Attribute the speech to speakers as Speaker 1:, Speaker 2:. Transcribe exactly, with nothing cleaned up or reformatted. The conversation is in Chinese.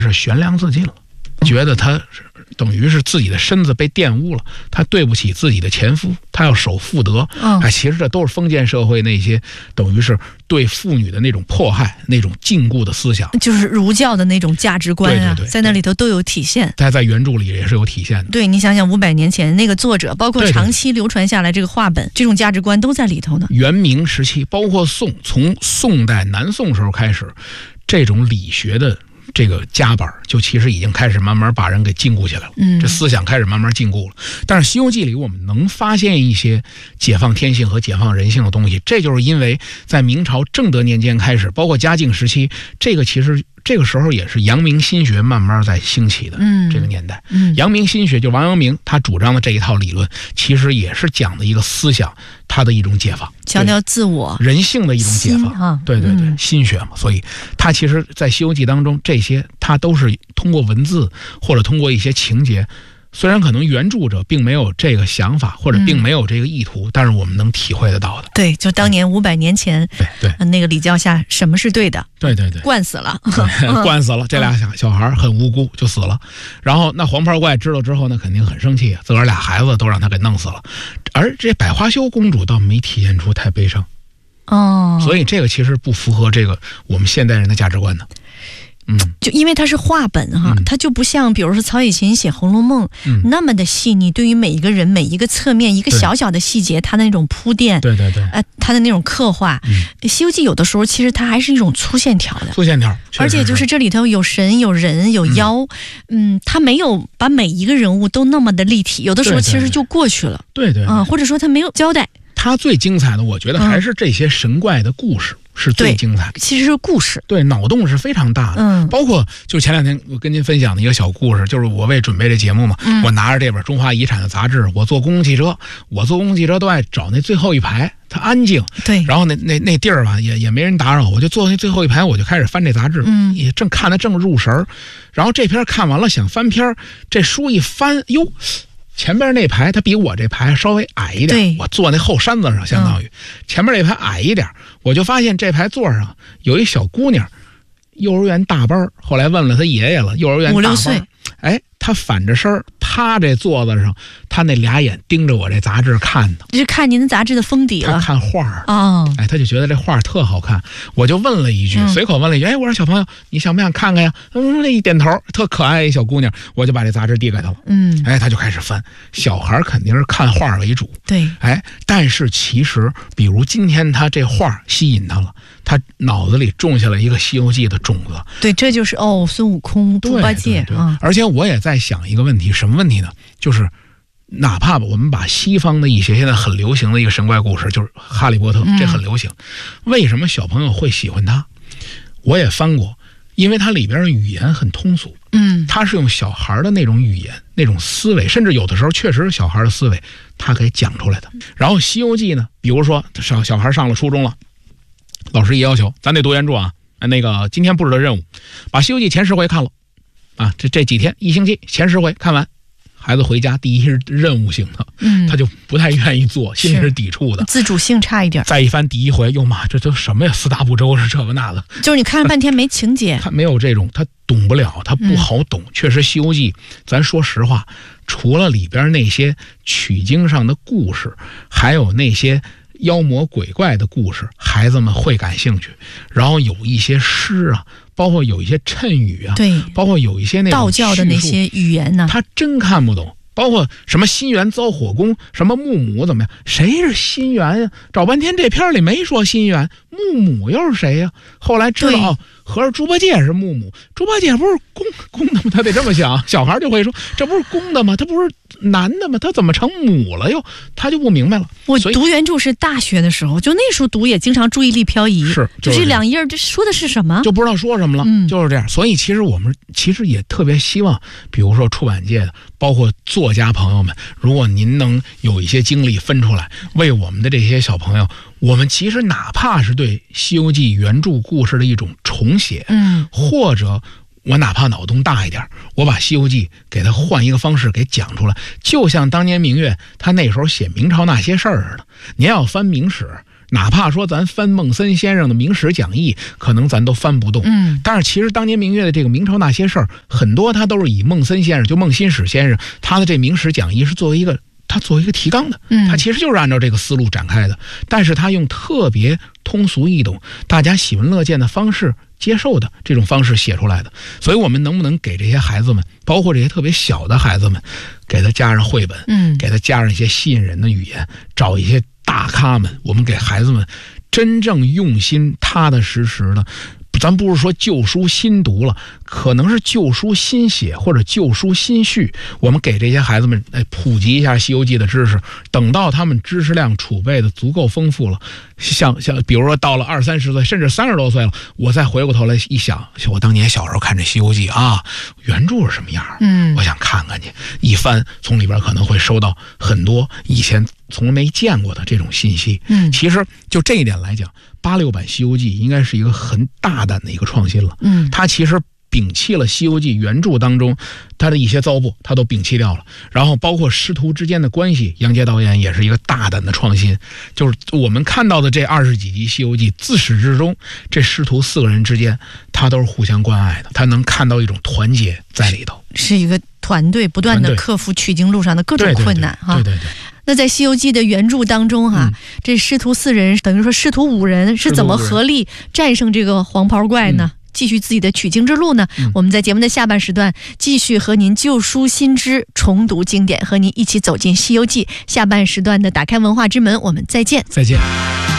Speaker 1: 是悬梁自尽了，觉得他等于是自己的身子被玷污了，他对不起自己的前夫，他要守妇德。
Speaker 2: 嗯、
Speaker 1: 哎，其实这都是封建社会那些等于是对妇女的那种迫害、那种禁锢的思想，
Speaker 2: 就是儒教的那种价值观啊，
Speaker 1: 对对对，
Speaker 2: 在那里头都有体现。
Speaker 1: 他在原著里也是有体现的。
Speaker 2: 对，你想想五百年前那个作者，包括长期流传下来这个话本，对对对，这种价值观都在里头呢。
Speaker 1: 元明时期，包括宋，从宋代南宋时候开始，这种理学的这个夹板就其实已经开始慢慢把人给禁锢起来了，
Speaker 2: 嗯，
Speaker 1: 这思想开始慢慢禁锢了。但是《西游记》里我们能发现一些解放天性和解放人性的东西，这就是因为在明朝正德年间开始，包括嘉靖时期，这个其实这个时候也是阳明心学慢慢在兴起的，
Speaker 2: 嗯，
Speaker 1: 这个年代，
Speaker 2: 嗯，
Speaker 1: 阳明心学就王阳明他主张的这一套理论，其实也是讲的一个思想，它的一种解放，
Speaker 2: 强调自我
Speaker 1: 人性的一种解放，
Speaker 2: 啊、
Speaker 1: 对对对、
Speaker 2: 嗯，
Speaker 1: 心学嘛。所以他其实在《西游记》当中，这些他都是通过文字或者通过一些情节，虽然可能原著者并没有这个想法或者并没有这个意图、嗯、但是我们能体会得到的。
Speaker 2: 对，就当年五百年前、
Speaker 1: 嗯、对对，
Speaker 2: 那个礼教下什么是对的，
Speaker 1: 对对对，
Speaker 2: 惯死了
Speaker 1: 惯死了，这俩小小孩很无辜就死了。然后那黄袍怪知道之后呢，肯定很生气，自个儿俩孩子都让他给弄死了。而这百花羞公主倒没体现出太悲伤
Speaker 2: 哦，
Speaker 1: 所以这个其实不符合这个我们现代人的价值观的。嗯，
Speaker 2: 就因为它是话本哈、嗯，它就不像比如说曹雪芹写《红楼梦》嗯、那么的细腻，对于每一个人每一个侧面一个小小的细节，它的那种铺垫，
Speaker 1: 对对对，
Speaker 2: 呃，它的那种刻画，嗯，《西游记》有的时候其实它还是一种粗线条的，
Speaker 1: 粗线条，
Speaker 2: 而且就是这里头有神有人有妖，嗯，嗯它没有把每一个人物都那么的立体，有的时候其实就过去了，
Speaker 1: 对对，
Speaker 2: 啊、呃，或者说他没有交代。
Speaker 1: 它最精彩的，我觉得还是这些神怪的故事。嗯是最精彩的，
Speaker 2: 其实是故事，
Speaker 1: 对，脑洞是非常大的。嗯，包括就前两天我跟您分享的一个小故事，就是我为准备这节目嘛，嗯、我拿着这本中华遗产的杂志，我坐公共汽车，我坐公共汽车都爱找那最后一排，它安静，
Speaker 2: 对，
Speaker 1: 然后那那那地儿吧也也没人打扰，我就坐那最后一排，我就开始翻这杂志，嗯，也正看得正入神，然后这篇看完了想翻篇，这书一翻，哟。前边那排它比我这排稍微矮一点，我坐那后山子上，相当于、嗯、前面这排矮一点，我就发现这排座上有一小姑娘，幼儿园大班，后来问了她爷爷了，幼儿园大班，
Speaker 2: 五六岁，
Speaker 1: 哎，她反着身趴这座子上，她那俩眼盯着我这杂志看呢，
Speaker 2: 这是看您的杂志的封底了，
Speaker 1: 她看画
Speaker 2: 哦，
Speaker 1: 哎，她就觉得这画特好看，我就问了一句，随、嗯、口问了一句，哎，我说小朋友，你想不想看看呀？嗯，那一点头，特可爱一小姑娘，我就把这杂志递给她了，嗯，哎，她就开始翻，小孩肯定是看画为主，
Speaker 2: 对，
Speaker 1: 哎，但是其实，比如今天她这画吸引她了，她脑子里种下了一个《西游记》的种子，
Speaker 2: 对，这就是哦，孙悟空、猪八戒啊，
Speaker 1: 而且我也在想一个问题，什么问题呢？就是哪怕我们把西方的一些现在很流行的一个神怪故事，就是哈利波特，这很流行、嗯、为什么小朋友会喜欢它？我也翻过，因为它里边的语言很通俗，嗯，它是用小孩的那种语言那种思维，甚至有的时候确实是小孩的思维他给讲出来的。然后西游记呢，比如说小小孩上了初中了，老师一要求咱得读原著啊，那个今天布置的任务把西游记前十回看了啊，这这几天一星期前十回看完，孩子回家第一是任务性的，嗯，他就不太愿意做，心里是抵触的，
Speaker 2: 自主性差一点。
Speaker 1: 再一翻第一回，哟妈，这都什么呀？四大部洲是这个那的，
Speaker 2: 就是你看了半天没情节，
Speaker 1: 他没有这种，他懂不了，他不好懂。嗯、确实，《西游记》咱说实话，除了里边那些取经上的故事，还有那些妖魔鬼怪的故事，孩子们会感兴趣。然后有一些诗啊。包括有一些谶语啊，
Speaker 2: 对，
Speaker 1: 包括有一些那种
Speaker 2: 道教的那些语言呢、啊，
Speaker 1: 他真看不懂。包括什么心猿遭火攻，什么木母怎么样？谁是心猿呀？找半天这片里没说心猿，木母又是谁呀？后来知道哦，合着猪八戒是木母，猪八戒不是公公的吗？他得这么想，小孩就会说这不是公的吗？他不是男的吗？他怎么成母了又？他就不明白了。
Speaker 2: 我读原著是大学的时候，就那时候读也经常注意力漂移，
Speaker 1: 是
Speaker 2: 就这两页这说的是什么，
Speaker 1: 就不知道说什么了，嗯，就是这样。所以其实我们其实也特别希望，比如说出版界的，包括作家朋友们，如果您能有一些精力分出来，为我们的这些小朋友，我们其实哪怕是对《西游记》原著故事的一种重写，嗯，或者我哪怕脑洞大一点，我把《西游记》给他换一个方式给讲出来，就像当年明月他那时候写明朝那些事儿似的。您要翻明史， 哪怕说咱翻孟森先生的明史讲义，可能咱都翻不动。
Speaker 2: 嗯，
Speaker 1: 但是其实当年明月的这个明朝那些事儿，很多他都是以孟森先生，就孟新史先生他的这明史讲义是作为一个他作为一个提纲的，
Speaker 2: 嗯，
Speaker 1: 他其实就是按照这个思路展开的，但是他用特别通俗易懂、大家喜闻乐见的方式接受的这种方式写出来的。所以我们能不能给这些孩子们，包括这些特别小的孩子们，给他加上绘本，
Speaker 2: 嗯，
Speaker 1: 给他加上一些吸引人的语言，找一些大咖们，我们给孩子们真正用心、踏踏实实的。咱不是说旧书新读了，可能是旧书新写或者旧书新续，我们给这些孩子们哎普及一下《西游记》的知识，等到他们知识量储备的足够丰富了，像像比如说到了二三十岁甚至三十多岁了，我再回过头来一想，我当年小时候看这《西游记》啊，原著是什么样？
Speaker 2: 嗯，
Speaker 1: 我想看看去，一翻从里边可能会收到很多以前从来没见过的这种信息。
Speaker 2: 嗯，
Speaker 1: 其实就这一点来讲，八六版《西游记》应该是一个很大胆的一个创新了。
Speaker 2: 嗯，
Speaker 1: 它其实摒弃了《西游记》原著当中它的一些糟粕，它都摒弃掉了。然后包括师徒之间的关系，杨洁导演也是一个大胆的创新。就是我们看到的这二十几集《西游记》，自始至终这师徒四个人之间，他都是互相关爱的，他能看到一种团结在里头，
Speaker 2: 是一个团队不断的克服取经路上的各种困难哈。
Speaker 1: 对对 对, 对, 对, 对。
Speaker 2: 那在《西游记》的原著当中哈、啊嗯，这师徒四人等于说师徒五人是怎么合力战胜这个黄袍怪呢？嗯，继续自己的取经之路呢、嗯、我们在节目的下半时段继续和您旧书新知，重读经典，和您一起走进《西游记》。下半时段的打开文化之门，我们再见
Speaker 1: 再见。